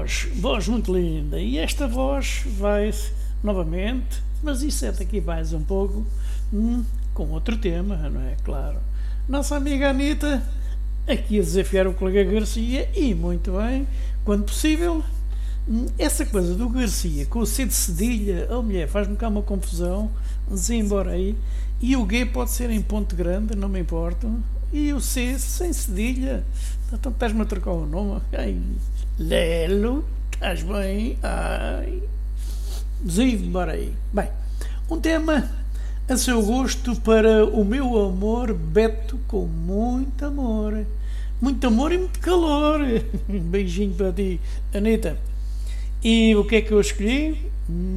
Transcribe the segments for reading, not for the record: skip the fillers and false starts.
voz muito linda. E esta voz vai novamente, mas isso é daqui mais um pouco, com outro tema, não é? Claro. Nossa amiga Anitta, aqui a desafiar o colega Garcia, e muito bem, quando possível. Essa coisa do Garcia com o C de cedilha, oh mulher, faz-me cá uma confusão, embora aí. E o G pode ser em ponto grande, não me importa. E o C sem cedilha, então estás-me a trocar o nome. Ai, Lelo, estás bem? Ai, embora aí. Bem, um tema a seu gosto para o meu amor Beto, com muito amor e muito calor. Um beijinho para ti, Anitta. E o que é que eu escolhi?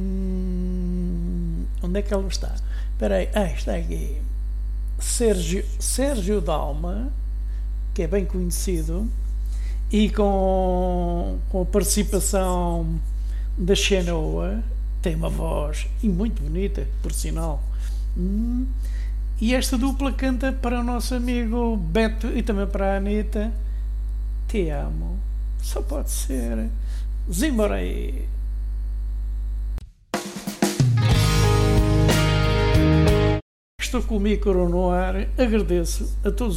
Onde é que ela está? Espera aí, está aqui. Sérgio Dalma, que é bem conhecido, e com a participação da Xenoa, tem uma voz e muito bonita, por sinal. E esta dupla canta para o nosso amigo Beto e também para a Anitta. Te amo, só pode ser. Zimbora aí. Estou com o micro no ar. Agradeço a todos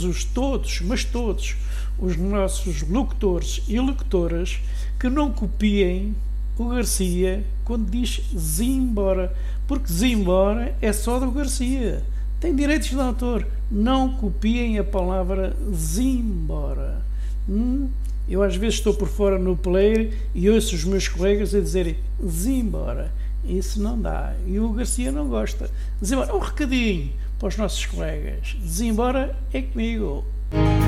os nossos locutores e locutoras que não copiem o Garcia quando diz Zimbora, porque Zimbora é só do Garcia, tem direitos de autor. Não copiem a palavra Zimbora. Eu às vezes estou por fora no player e ouço os meus colegas a dizerem Zimbora. Isso não dá. E o Garcia não gosta. Zimbora. Um recadinho para os nossos colegas. Zimbora é comigo.